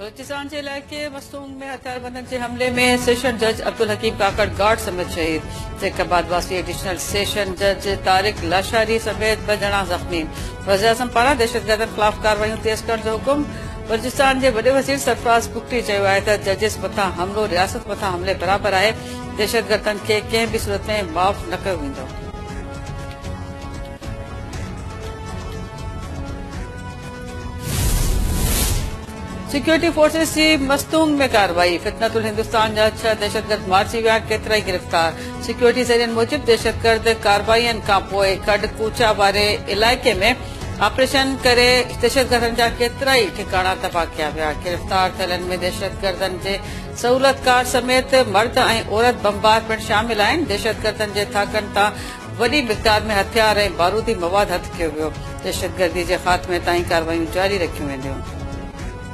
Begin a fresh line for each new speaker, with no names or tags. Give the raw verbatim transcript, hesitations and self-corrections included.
बलूचिस्तान जे इलाइक़े मस्तूंग में हथियारबंदनि जे हमले में सेशन जज अब्दुल हकीम काकड़ गार्ड समेत शहीद। तंहिंखां बाद वासी एडिशनल सेशन जज तारिक लाशारी समेत ब ॼणा ज़ख़्मी। वज़ीर आज़म पारां दहशतगर्दनि ख़िलाफ़ कार्रवाइयूं तेज़ करण जो हुकुम। बलूचिस्तान जे वॾे वज़ीर सरफराज़ बुगटी चयो आहे त जजिस मथां हमलो रियासत मथां हमले बराबरि आहे। दहशतगर्दनि खे कंहिं बि सूरत में माफ़ न कयो वेंदो। सिक्योरिटी फोर्सेस की मस्तूंग में कार्रवाई। फितनतुल हिंदुस्तान जा छह दहशतगर्द मारिजी विया, केतिरा ई गिरफ़्तार। सिक्योरिटी ज़रियनि मूजिब दहशतगर्द कार्रवाईअनि खां पोइ खड कूचा वारे इलाइक़े में ऑपरेशन करे दहशतगर्दनि जा केतिरा ई ठिकाणा तबाह कया विया। गिरफ़्तार थियलनि में दहशतगर्दनि जे सहूलतकार समेत मर्द ऐं औरत बमबार पिणु शामिल आहिनि। दहशतगर्दनि जे थाकनि तां वॾी मिक़दार में हथियार ऐं बारूदी मवाद हथ कयो वियो। दहशतगर्दी जे ख़ात्मे ताईं कार्रवाइयूं जारी रखियूं वेंदियूं।